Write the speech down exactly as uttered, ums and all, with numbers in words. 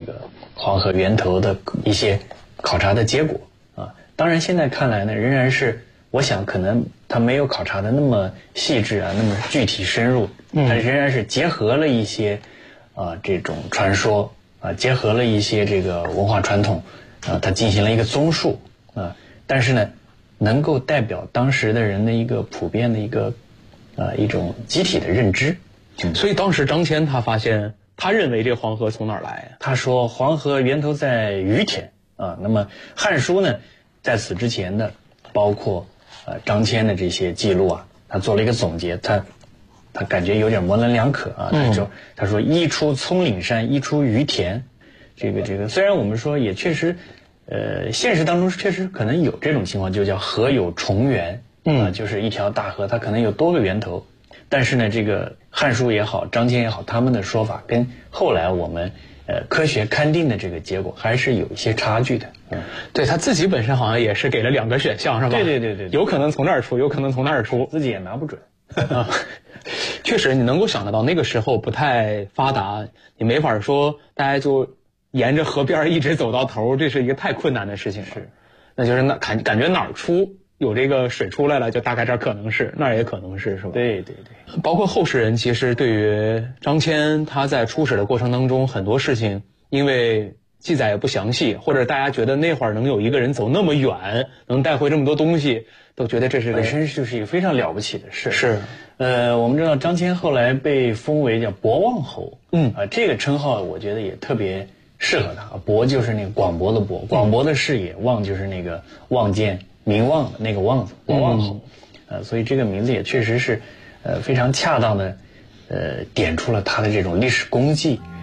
个黄河源头的一些考察的结果啊。当然现在看来呢，仍然是我想可能他没有考察的那么细致啊，那么具体深入，他仍然是结合了一些啊这种传说啊，结合了一些这个文化传统啊，他进行了一个综述啊，但是呢，能够代表当时的人的一个普遍的一个啊一种集体的认知。 所以当时张骞他发现，他认为这黄河从哪儿来？ 他说黄河源头在于田啊。那么《汉书》呢，在此之前的包括呃张骞的这些记录啊，他做了一个总结，他他感觉有点模棱两可啊。他说、嗯、他说一出葱岭山，一出于田。这个这个虽然我们说也确实，呃，现实当中确实可能有这种情况，就叫河有重源，嗯、啊，就是一条大河，它可能有多个源头。但是呢，这个《汉书》也好，张骞也好，他们的说法跟后来我们呃科学勘定的这个结果还是有一些差距的。嗯， 对，他自己本身好像也是给了两个选项，是吧？ 对对对 对, 对， 有可能从这儿出，有可能从那儿出， 自己也拿不准。 啊，确实，你能够想得到那个时候不太发达，你没法说大家就沿着河边一直走到头，这是一个太困难的事情了。 是， 那就是那感感觉哪儿出有这个水出来了，就大概这儿可能是，那儿也可能是，是吧？ 对对对。 包括后世人其实对于张骞他在出使的过程当中，很多事情因为记载也不详细，或者大家觉得那会儿能有一个人走那么远，能带回这么多东西，都觉得这是本身就是一个非常了不起的事。 是， 呃，我们知道张骞后来被封为叫博望侯， 嗯啊，这个称号我觉得也特别适合他。博就是那个广博的博，广博的视野；望就是那个望见名望的那个望字，博望侯。嗯、呃，所以这个名字也确实是，呃，非常恰当的，呃，点出了他的这种历史功绩。